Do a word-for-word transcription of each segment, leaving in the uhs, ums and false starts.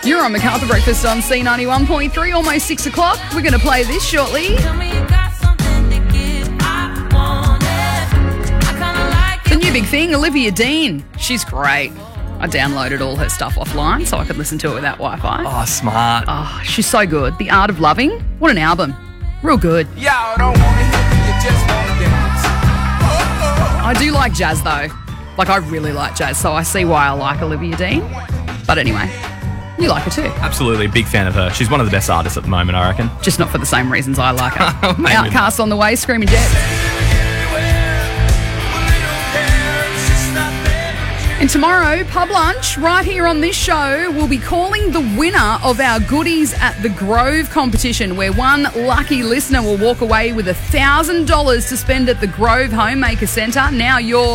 You're on Macarthur Breakfast on C ninety-one point three, almost six o'clock. We're going to play this shortly. The new big thing, Olivia Dean. She's great. I downloaded all her stuff offline so I could listen to it without Wi-Fi. Oh, smart. Oh, she's so good. The Art of Loving. What an album. Real good. Y'all don't want to hear me, you just want to dance. I do like jazz though. Like, I really like jazz, so I see why I like Olivia Dean. But anyway, you like her too. Absolutely, big fan of her. She's one of the best artists at the moment, I reckon. Just not for the same reasons I like her. Maybe Outcast on the way, Screaming Jets. And tomorrow, pub lunch, right here on this show, we'll be calling the winner of our goodies at the Grove competition, where one lucky listener will walk away with one thousand dollars to spend at the Grove Homemaker Centre. Now your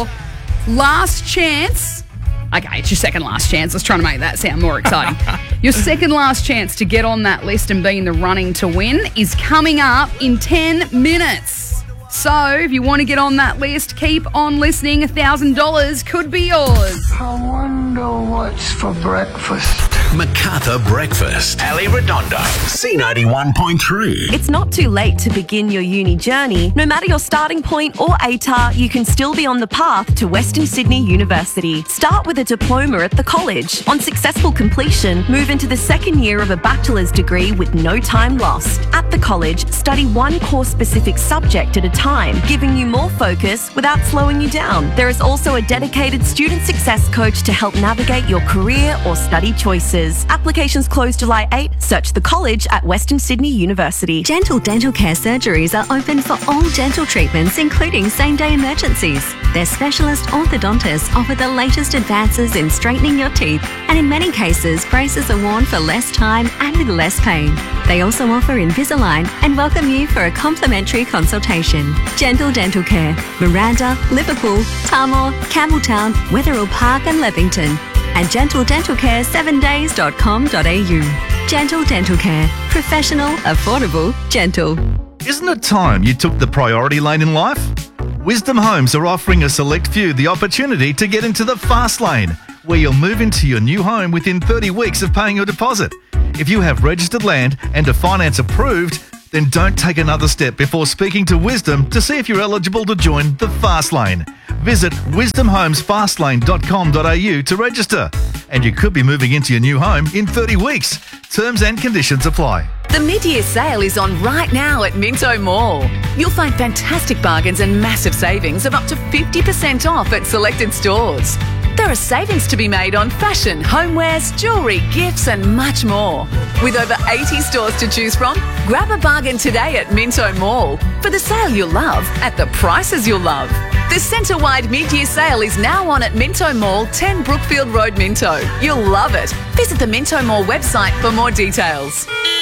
last chance... Okay, it's your second last chance. Let's try to make that sound more exciting. Your second last chance to get on that list and be in the running to win is coming up in ten minutes. So, if you want to get on that list, keep on listening. one thousand dollars could be yours. I wonder what's for breakfast. Macarthur Breakfast. Ali Redondo. C ninety-one point three. It's not too late to begin your uni journey. No matter your starting point or A T A R, you can still be on the path to Western Sydney University. Start with a diploma at the college. On successful completion, move into the second year of a bachelor's degree with no time lost. At the college, study one course-specific subject at a time, giving you more focus without slowing you down. There is also a dedicated student success coach to help navigate your career or study choices. Applications close July eighth. Search the college at Western Sydney University. Gentle Dental Care surgeries are open for all dental treatments, including same-day emergencies. Their specialist orthodontists offer the latest advances in straightening your teeth, and in many cases, braces are worn for less time and with less pain. They also offer Invisalign and welcome you for a complimentary consultation. Gentle Dental Care, Miranda, Liverpool, Tamworth, Campbelltown, Wetherill Park and Leppington. And gentle dental care seven days dot com dot a u. Gentle Dental Care. Professional, affordable, gentle. Isn't it time you took the priority lane in life? Wisdom Homes are offering a select few the opportunity to get into the fast lane, where you'll move into your new home within thirty weeks of paying your deposit. If you have registered land and a finance approved, then don't take another step before speaking to Wisdom to see if you're eligible to join the fast lane. Visit wisdom homes fast lane dot com dot a u to register. And you could be moving into your new home in thirty weeks. Terms and conditions apply. The mid-year sale is on right now at Minto Mall. You'll find fantastic bargains and massive savings of up to fifty percent off at selected stores. There are savings to be made on fashion, homewares, jewellery, gifts and much more. With over eighty stores to choose from, grab a bargain today at Minto Mall for the sale you'll love at the prices you'll love. The centre-wide mid-year sale is now on at Minto Mall, ten Brookfield Road, Minto. You'll love it. Visit the Minto Mall website for more details.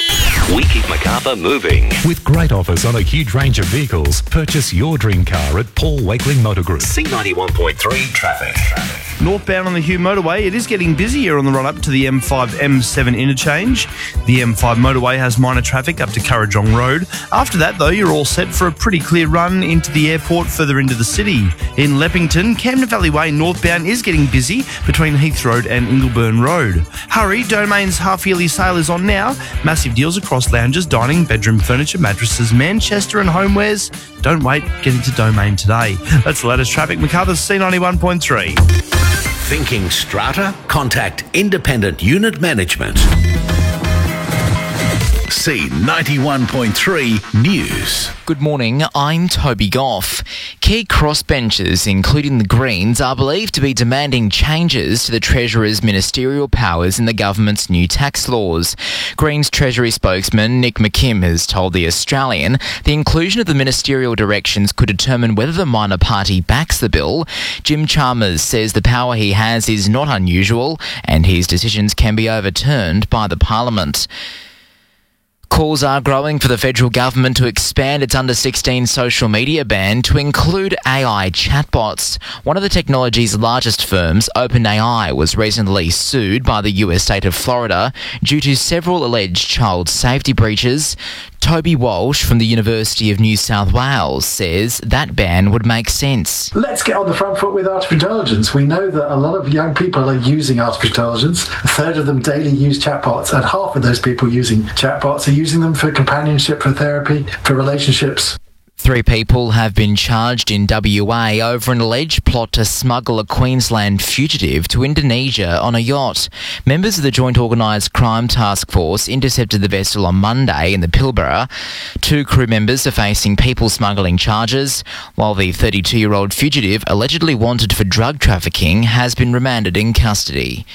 We keep Macarthur moving. With great offers on a huge range of vehicles, purchase your dream car at Paul Wakeling Motor Group. C ninety-one point three traffic. Northbound on the Hugh Motorway, it is getting busier on the run-up to the M five M seven interchange. The M five motorway has minor traffic up to Currajong Road. After that, though, you're all set for a pretty clear run into the airport further into the city. In Leppington, Camden Valley Way northbound is getting busy between Heath Road and Ingleburn Road. Hurry, Domain's half-yearly sale is on now. Massive deals across lounges, dining, bedroom furniture, mattresses, Manchester and homewares. Don't wait, get into Domain today. That's the latest traffic. Macarthur's C ninety-one point three. Thinking strata? Contact Independent Unit Management. C ninety-one point three News. Good morning, I'm Toby Goff. Key crossbenchers, including the Greens, are believed to be demanding changes to the Treasurer's ministerial powers in the government's new tax laws. Greens Treasury spokesman Nick McKim has told The Australian the inclusion of the ministerial directions could determine whether the minor party backs the bill. Jim Chalmers says the power he has is not unusual and his decisions can be overturned by the Parliament. Calls are growing for the federal government to expand its under sixteen social media ban to include A I chatbots. One of the technology's largest firms, OpenAI, was recently sued by the U S state of Florida due to several alleged child safety breaches. Toby Walsh from the University of New South Wales says that ban would make sense. Let's get on the front foot with artificial intelligence. We know that a lot of young people are using artificial intelligence. A third of them daily use chatbots, and half of those people using chatbots are using them for companionship, for therapy, for relationships. Three people have been charged in W A over an alleged plot to smuggle a Queensland fugitive to Indonesia on a yacht. Members of the Joint Organised Crime Task Force intercepted the vessel on Monday in the Pilbara. Two crew members are facing people smuggling charges, while the thirty-two-year-old fugitive, allegedly wanted for drug trafficking, has been remanded in custody.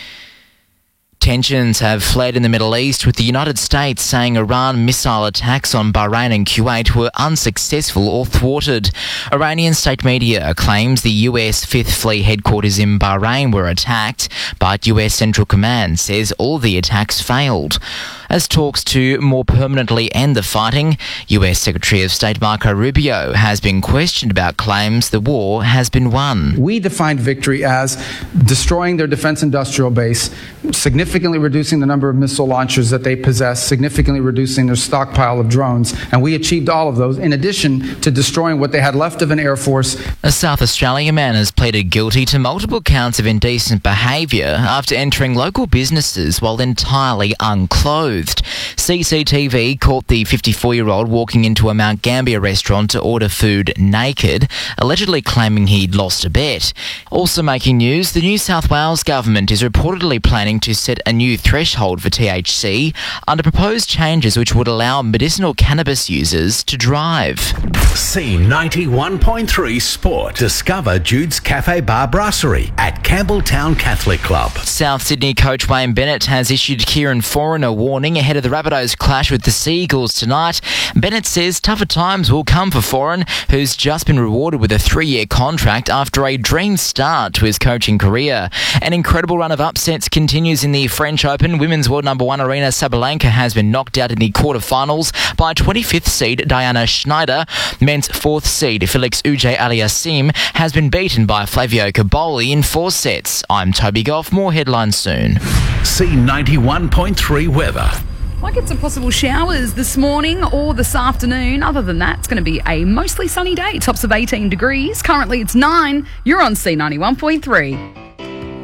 Tensions have fled in the Middle East, with the United States saying Iran missile attacks on Bahrain and Kuwait were unsuccessful or thwarted. Iranian state media claims the U S Fifth Fleet headquarters in Bahrain were attacked, but U S Central Command says all the attacks failed. As talks to more permanently end the fighting, U S Secretary of State Marco Rubio has been questioned about claims the war has been won. We defined victory as destroying their defense industrial base, significantly reducing the number of missile launchers that they possess, significantly reducing their stockpile of drones, and we achieved all of those, in addition to destroying what they had left of an air force. A South Australian man has pleaded guilty to multiple counts of indecent behaviour after entering local businesses while entirely unclothed. C C T V caught the fifty-four-year-old walking into a Mount Gambier restaurant to order food naked, allegedly claiming he'd lost a bet. Also making news, the New South Wales government is reportedly planning to set a new threshold for T H C under proposed changes which would allow medicinal cannabis users to drive. C ninety-one point three Sport. Discover Jude's Cafe Bar Brasserie at Campbelltown Catholic Club. South Sydney coach Wayne Bennett has issued Kieran Foran a warning ahead of the Rabbitohs clash with the Sea Eagles tonight. Bennett says tougher times will come for Foran, who's just been rewarded with a three-year contract after a dream start to his coaching career. An incredible run of upsets continues in the French Open. Women's world number one Arena Sabalenka has been knocked out in the quarterfinals by twenty-fifth seed Diana Schneider. Men's fourth seed Felix Auger-Aliassime has been beaten by Flavio Caboli in four sets. I'm Toby Goff. More headlines soon. C ninety-one point three weather. Might get some possible showers this morning or this afternoon. Other than that, it's going to be a mostly sunny day. Tops of eighteen degrees. Currently it's nine. You're on C ninety-one point three.